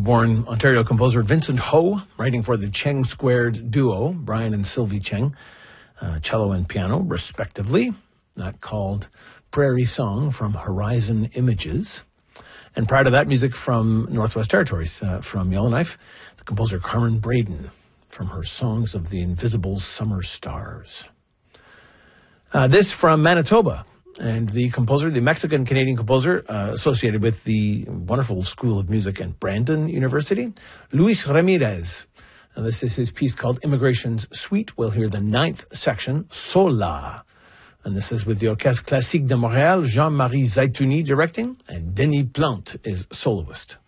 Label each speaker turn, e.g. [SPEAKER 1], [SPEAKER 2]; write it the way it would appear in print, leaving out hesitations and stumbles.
[SPEAKER 1] Toronto-born Ontario composer Vincent Ho, writing for the Cheng Squared duo, Brian and Sylvie Cheng, cello and piano, respectively. That called Prairie Song from Horizon Images. And prior to that, music from Northwest Territories, from Yellowknife, the composer Carmen Braden, from her Songs of the Invisible Summer Stars. This from Manitoba, and the composer, the Mexican-Canadian composer associated with the wonderful School of Music at Brandon University, Luis Ramirez. And this is his piece called Immigration's Suite. We'll hear the 9th section, Sola. And this is with the Orchestre Classique de Montréal, Jean-Marie Zaitouni directing, and Denis Plante is soloist.